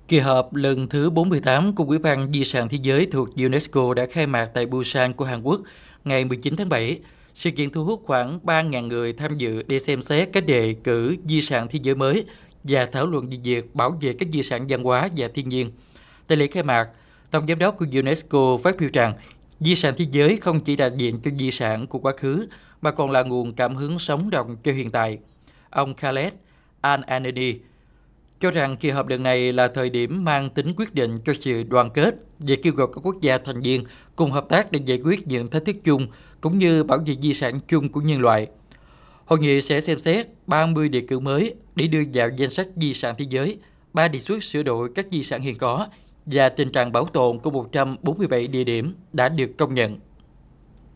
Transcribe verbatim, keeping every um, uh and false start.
Kỳ họp lần thứ bốn mươi tám của Ủy ban Di sản Thế giới thuộc UNESCO đã khai mạc tại Busan của Hàn Quốc ngày mười chín tháng bảy. Sự kiện thu hút khoảng ba nghìn người tham dự để xem xét các đề cử di sản thế giới mới và thảo luận về việc bảo vệ các di sản văn hóa và thiên nhiên. Tại lễ khai mạc, Tổng giám đốc của UNESCO phát biểu rằng di sản thế giới không chỉ đại diện cho di sản của quá khứ mà còn là nguồn cảm hứng sống động cho hiện tại. Ông Khaled Al-Anani cho rằng kỳ họp lần này là thời điểm mang tính quyết định cho sự đoàn kết và kêu gọi các quốc gia thành viên cùng hợp tác để giải quyết những thách thức chung cũng như bảo vệ di sản chung của nhân loại. Hội nghị sẽ xem xét ba mươi đề cử mới để đưa vào danh sách di sản thế giới, ba đề xuất sửa đổi các di sản hiện có và tình trạng bảo tồn của một trăm bốn mươi bảy địa điểm đã được công nhận.